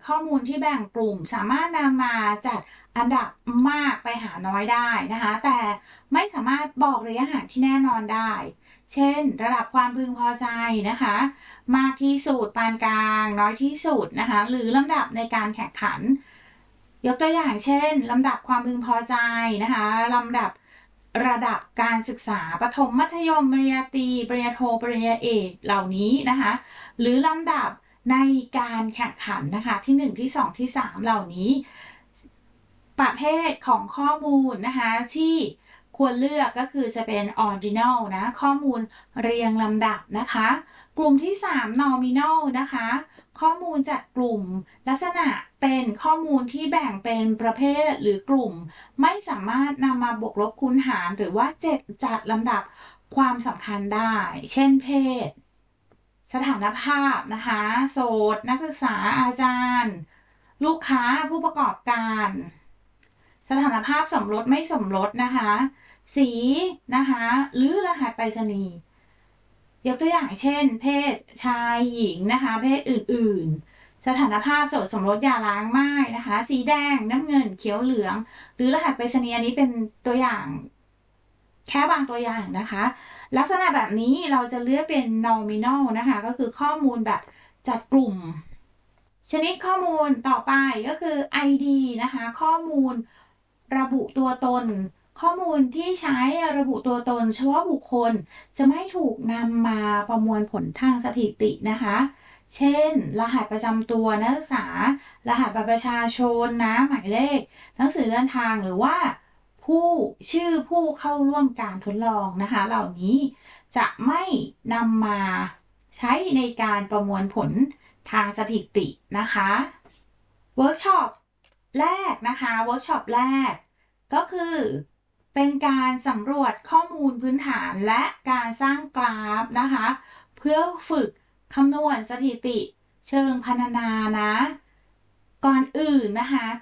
ข้อมูลที่แบ่งกลุ่มสามารถนำมาจัดอันดับมากไปหาน้อยได้นะคะแต่ไม่สามารถบอกระยะห่างที่แน่นอนได้เช่นระดับความพึงพอใจนะคะมากที่สุดปานกลางน้อยที่สุดนะคะหรือลำดับในการแข่งขันยกตัวอย่างเช่นลำดับความพึงพอใจนะคะลำดับระดับการศึกษาประถมมัธยมปริญญาตรีปริญญาโทปริญญาเอกเหล่านี้นะคะหรือลำดับในการแข่งขันนะคะที่1ที่2ที่3เหล่านี้ประเภทของข้อมูลนะคะที่ควรเลือกก็คือจะเป็น ordinal นะข้อมูลเรียงลำดับนะคะกลุ่มที่3 nominal นะคะข้อมูลจากกลุ่มลักษณะเป็นข้อมูลที่แบ่งเป็นประเภทหรือกลุ่มไม่สามารถนำมาบวกลบคูณหารหรือว่าจัดลำดับความสำคัญได้เช่นเพศสถานภาพนะคะโสดนักศึกษาอาจารย์ลูกค้าผู้ประกอบการสถานภาพสมรสไม่สมรสนะคะสีนะคะหรือรหัสไปรษณีย์ยกตัวอย่างเช่นเพศชายหญิงนะคะเพศอื่นๆสถานภาพโสดสมรสหย่าร้างไม่นะคะสีแดงน้ำเงินเขียวเหลืองหรือรหัสไปรษณีย์อันนี้เป็นตัวอย่างแค่บางตัวอย่างนะคะลักษณะแบบนี้เราจะเลือกเป็น nominal นะคะก็คือข้อมูลแบบจัดกลุ่มชนิดข้อมูลต่อไปก็คือ ID นะคะข้อมูลระบุตัวตนข้อมูลที่ใช้ระบุตัวตนเฉพาะบุคคลจะไม่ถูกนำมาประมวลผลทางสถิตินะคะเช่นรหัสประจำตัวนักศึกษารหัสบัตรประชาชนนะหมายเลขหนังสือเดินทางหรือว่าชื่อผู้เข้าร่วมการทดลองนะคะเหล่านี้จะไม่นำมาใช้ในการประมวลผลทางสถิตินะคะเวิร์กช็อปแรกนะคะเวิร์กช็อปแรกก็คือเป็นการสำรวจข้อมูลพื้นฐานและการสร้างกราฟนะคะเพื่อฝึกคำนวณสถิติเชิงพรรณนานะก่อนอื่น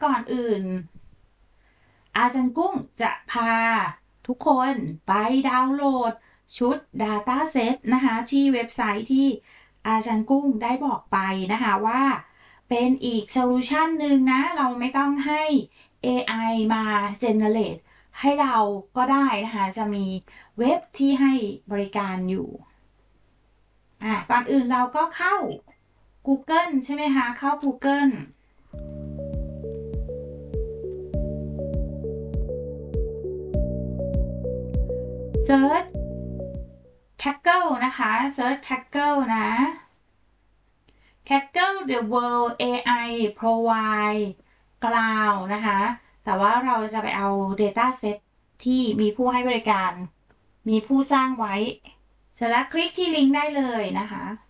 อาจารย์กุ้งจะพาทุกคนไปดาวน์โหลดชุด Dataset นะคะที่เว็บไซต์ที่อาจารย์กุ้งได้บอกไปนะคะว่าเป็นอีกโซลูชันหนึ่งนะเราไม่ต้องให้ AI มา generate ให้เราก็ได้นะคะจะมีเว็บที่ให้บริการอยู่ก่อนอื่นเราก็เข้า Google ใช่ไหมคะเข้า Google Search Kaggle นะคะ Search Kaggle นะ Kaggle the World AI Provide Cloud นะคะแต่ว่าเราจะไปเอา Dataset ที่มีผู้ให้บริการมีผู้สร้างไว้เสร็จแล้วคลิกที่ลิงก์ได้เลยนะคะ